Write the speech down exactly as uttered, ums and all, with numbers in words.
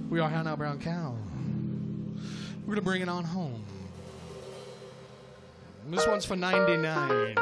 We are Hannah Brown Cow. We're going to bring it on home. This one's for ninety-nine.